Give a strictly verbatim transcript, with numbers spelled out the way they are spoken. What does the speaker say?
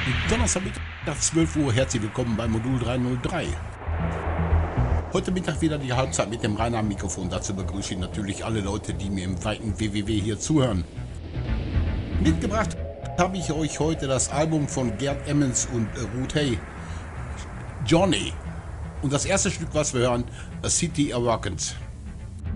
Donnerstagmittag, zwölf Uhr, herzlich willkommen bei Modul dreihundertdrei. Heute Mittag wieder die Halbzeit mit dem Rainer am Mikrofon. Dazu begrüße ich natürlich alle Leute, die mir im weiten W W W hier zuhören. Mitgebracht habe ich euch heute das Album von Gerd Emmons und Ruth Hay, Johnny. Und das erste Stück, was wir hören, A City Awakens.